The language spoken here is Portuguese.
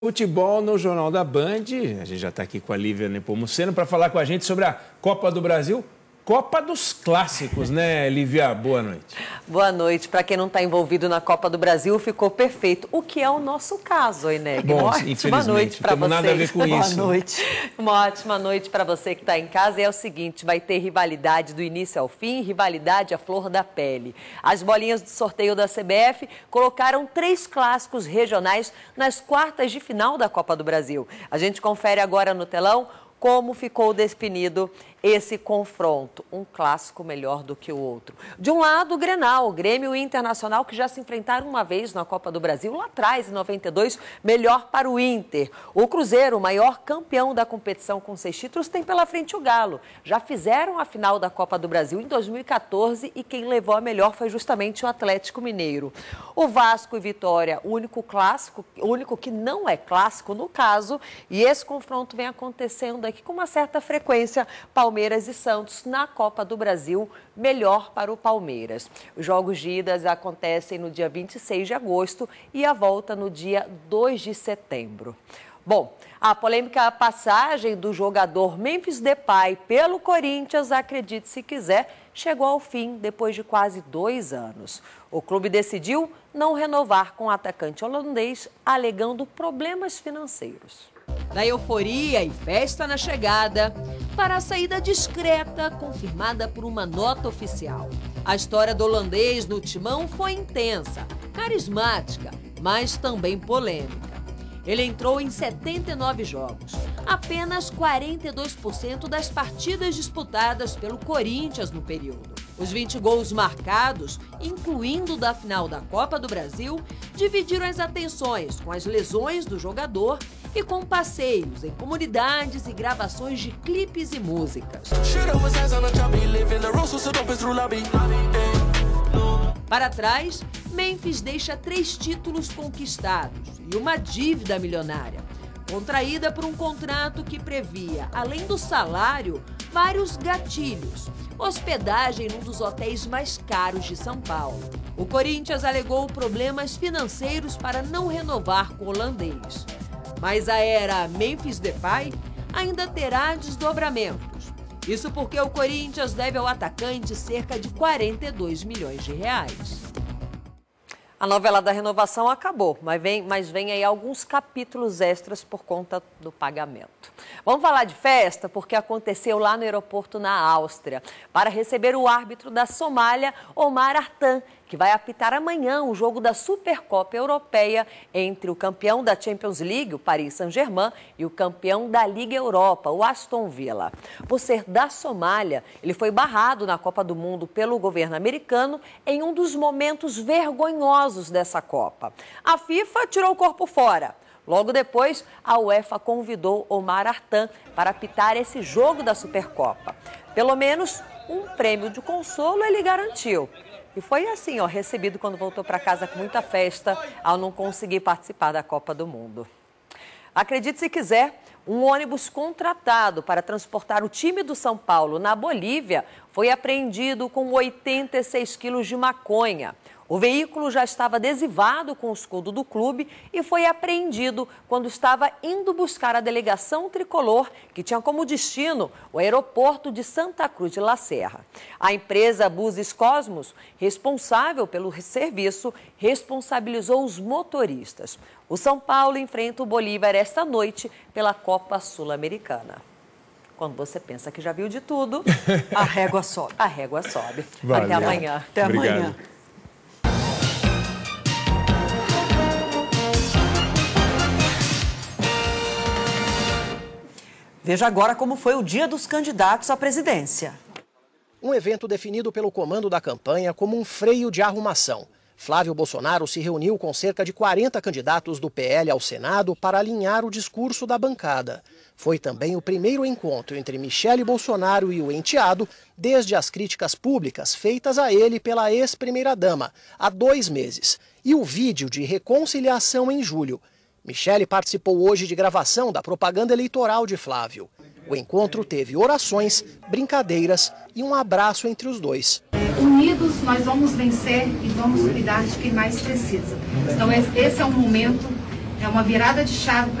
Futebol no Jornal da Band. A gente já está aqui com a Lívia Nepomuceno para falar com a gente sobre a Copa do Brasil. Copa dos Clássicos, né, Lívia? Boa noite. Boa noite. Para quem não está envolvido na Copa do Brasil, ficou perfeito. O que é o nosso caso, Eneg. Bom, uma ótima noite para você. Nada a ver com isso. Boa noite. Uma ótima noite para você que está em casa. E é o seguinte, vai ter rivalidade do início ao fim, rivalidade à flor da pele. As bolinhas do sorteio da CBF colocaram 3 clássicos regionais nas quartas de final da Copa do Brasil. A gente confere agora no telão como ficou definido esse confronto. Um clássico melhor do que o outro. De um lado, o Grenal, o Grêmio e o Internacional, que já se enfrentaram uma vez na Copa do Brasil, lá atrás, em 92, melhor para o Inter. O Cruzeiro, o maior campeão da competição com 6 títulos, tem pela frente o Galo. Já fizeram a final da Copa do Brasil em 2014 e quem levou a melhor foi justamente o Atlético Mineiro. O Vasco e Vitória, o único clássico, o único que não é clássico no caso, e esse confronto vem acontecendo aqui com uma certa frequência, Palmeiras e Santos na Copa do Brasil, melhor para o Palmeiras. Os jogos de idas acontecem no dia 26 de agosto e a volta no dia 2 de setembro. Bom, a polêmica passagem do jogador Memphis Depay pelo Corinthians, acredite se quiser, chegou ao fim depois de quase 2 anos. O clube decidiu não renovar com o atacante holandês, alegando problemas financeiros. Da euforia e festa na chegada, para a saída discreta, confirmada por uma nota oficial. A história do holandês no timão foi intensa, carismática, mas também polêmica. Ele entrou em 79 jogos, apenas 42% das partidas disputadas pelo Corinthians no período. Os 20 gols marcados, incluindo da final da Copa do Brasil, dividiram as atenções com as lesões do jogador e com passeios em comunidades e gravações de clipes e músicas. Para trás, Memphis deixa 3 títulos conquistados e uma dívida milionária, contraída por um contrato que previa, além do salário, vários gatilhos. Hospedagem num dos hotéis mais caros de São Paulo. O Corinthians alegou problemas financeiros para não renovar com o holandês. Mas a era Memphis Depay ainda terá desdobramentos. Isso porque o Corinthians deve ao atacante cerca de 42 milhões de reais. A novela da renovação acabou, mas vem aí alguns capítulos extras por conta do pagamento. Vamos falar de festa porque aconteceu lá no aeroporto na Áustria, para receber o árbitro da Somália, Omar Artan, que vai apitar amanhã o jogo da Supercopa Europeia entre o campeão da Champions League, o Paris Saint-Germain, e o campeão da Liga Europa, o Aston Villa. Por ser da Somália, ele foi barrado na Copa do Mundo pelo governo americano em um dos momentos vergonhosos dessa Copa. A FIFA tirou o corpo fora. Logo depois, a UEFA convidou Omar Artan para apitar esse jogo da Supercopa. Pelo menos um prêmio de consolo ele garantiu. E foi assim, recebido quando voltou para casa com muita festa ao não conseguir participar da Copa do Mundo. Acredite se quiser, um ônibus contratado para transportar o time do São Paulo na Bolívia foi apreendido com 86 quilos de maconha. O veículo já estava adesivado com o escudo do clube e foi apreendido quando estava indo buscar a delegação tricolor, que tinha como destino o aeroporto de Santa Cruz de La Serra. A empresa Buses Cosmos, responsável pelo serviço, responsabilizou os motoristas. O São Paulo enfrenta o Bolívar esta noite pela Copa Sul-Americana. Quando você pensa que já viu de tudo, a régua sobe. A régua sobe. Valeu. Até amanhã. Até amanhã. Veja agora como foi o dia dos candidatos à presidência. Um evento definido pelo comando da campanha como um freio de arrumação. Flávio Bolsonaro se reuniu com cerca de 40 candidatos do PL ao Senado para alinhar o discurso da bancada. Foi também o primeiro encontro entre Michele Bolsonaro e o enteado desde as críticas públicas feitas a ele pela ex-primeira-dama há 2 meses e o vídeo de reconciliação em julho. Michele participou hoje de gravação da propaganda eleitoral de Flávio. O encontro teve orações, brincadeiras e um abraço entre os dois. Unidos nós vamos vencer e vamos cuidar de quem mais precisa. Então esse é um momento É uma virada de chave